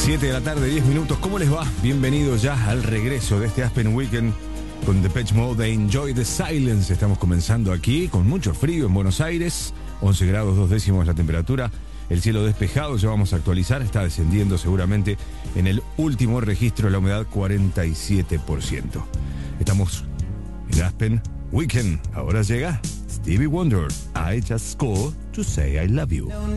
7 de la tarde, 10 minutos. ¿Cómo les va? Bienvenidos ya al regreso de este Aspen Weekend con Depeche Mode de Enjoy the Silence. Estamos comenzando aquí con mucho frío en Buenos Aires. 11 grados 2 décimos la temperatura. El cielo despejado, ya vamos a actualizar. Está descendiendo seguramente en el último registro la humedad 47%. Estamos en Aspen Weekend. Ahora llega Stevie Wonder. I just called to say I love you.